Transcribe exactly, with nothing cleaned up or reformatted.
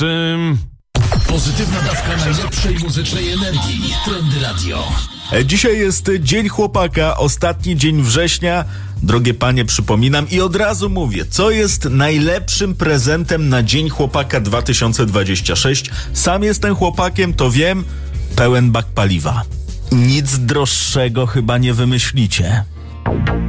Czym? Pozytywna dawka najlepszej muzycznej energii. Trendy Radio. Dzisiaj jest Dzień Chłopaka, ostatni dzień września. Drogie panie, przypominam i od razu mówię, co jest najlepszym prezentem na Dzień Chłopaka dwa tysiące dwudziesty szósty. Sam jestem chłopakiem, to wiem, pełen bak paliwa. Nic droższego chyba nie wymyślicie.